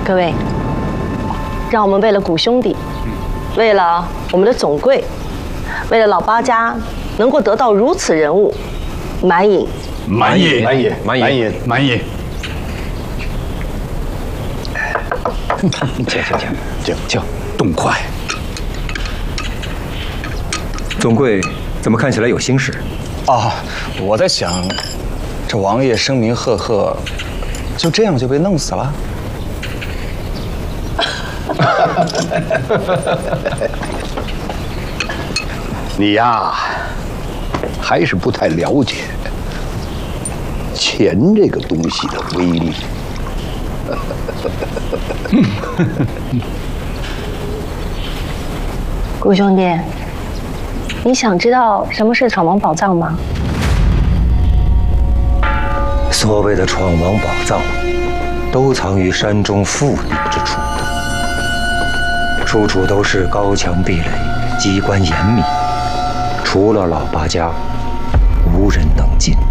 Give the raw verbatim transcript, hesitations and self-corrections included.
各位，让我们为了古兄弟，为了我们的总柜，为了老八家能够得到如此人物，满饮。 满饮， 满饮， 满饮，满饮。 请请请，请请， 动筷。 总柜怎么看起来有心事？ 啊，我在想，这王爷声名赫赫，就这样就被弄死了？ 你呀，还是不太了解钱这个东西的威力。 顾兄弟，你想知道什么是闯王宝藏吗？ 所谓的闯王宝藏，都藏于山中富丽之处，处处都是高墙壁垒，机关严密，除了老八家，无人能进。